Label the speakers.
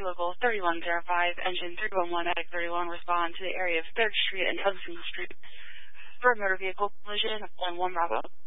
Speaker 1: Local 3105, engine 311, medic 31, respond to the area of 3rd Street and Hudson Street for a motor vehicle collision on 1 Bravo.